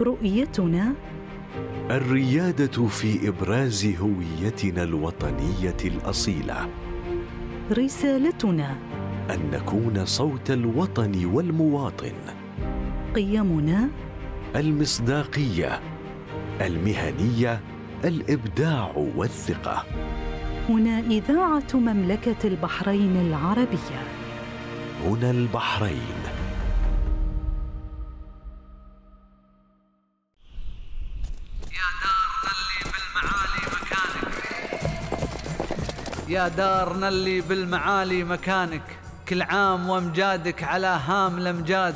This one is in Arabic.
رؤيتنا الريادة في إبراز هويتنا الوطنية الأصيلة. رسالتنا أن نكون صوت الوطن والمواطن. قيمنا المصداقية، المهنية، الإبداع والثقة. هنا إذاعة مملكة البحرين العربية. هنا البحرين. يا دار نلي بالمعالي مكانك، كل عام وامجادك على هام الامجاد.